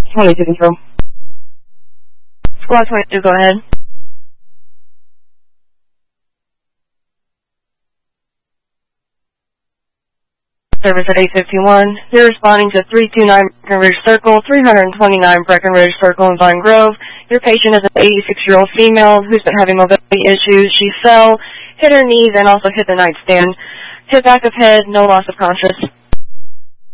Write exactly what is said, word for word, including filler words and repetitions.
twenty-two control. Squad twenty-two, go ahead. Service at eight fifty-one. You're responding to three two nine Breckenridge Circle, three twenty-nine Breckenridge Circle in Vine Grove. Your patient is an eighty-six-year-old female who's been having mobility issues. She fell, hit her knees, and also hit the nightstand. Hit back of head, no loss of conscious.